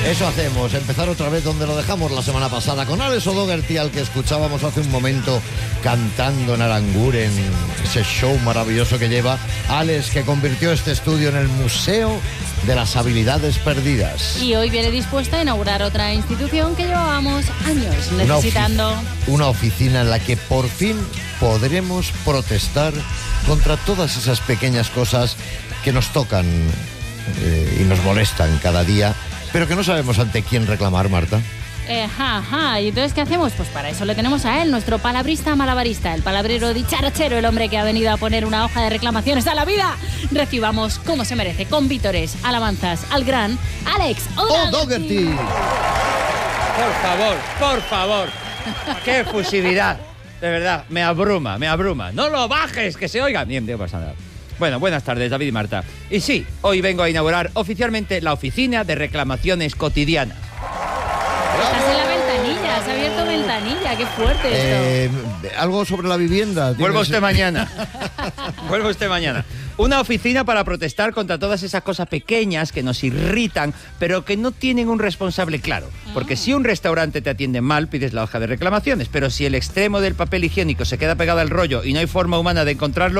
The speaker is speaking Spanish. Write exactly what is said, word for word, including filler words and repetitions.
Eso hacemos, empezar otra vez donde lo dejamos la semana pasada, con Alex O'Doherty, al que escuchábamos hace un momento cantando en Aranguren, ese show maravilloso que lleva Alex, que convirtió este estudio en el Museo de las Habilidades Perdidas. Y hoy viene dispuesta a inaugurar otra institución que llevábamos años necesitando. Una, ofi- una oficina en la que por fin podremos protestar contra todas esas pequeñas cosas que nos tocan eh, y nos molestan cada día, pero que no sabemos ante quién reclamar, Marta. Eh, ja, ja. ¿Y entonces qué hacemos? Pues para eso le tenemos a él, nuestro palabrista malabarista, el palabrero dicharachero, el hombre que ha venido a poner una hoja de reclamaciones a la vida. Recibamos, como se merece, con vítores, alabanzas, al gran Alex O'Doherty. Por favor, por favor. ¡Qué efusividad! De verdad, me abruma, me abruma. ¡No lo bajes, que se oiga! Bien, no pasa nada. Bueno, buenas tardes, David y Marta. Y sí, hoy vengo a inaugurar oficialmente la Oficina de Reclamaciones Cotidianas. Estás en la ventanilla, has abierto ventanilla, qué fuerte esto. Eh, algo sobre la vivienda. Vuelvo ¿Tienes? usted mañana. Vuelvo usted mañana. Una oficina para protestar contra todas esas cosas pequeñas que nos irritan, pero que no tienen un responsable claro. Porque si un restaurante te atiende mal, pides la hoja de reclamaciones, pero si el extremo del papel higiénico se queda pegado al rollo y no hay forma humana de encontrarlo,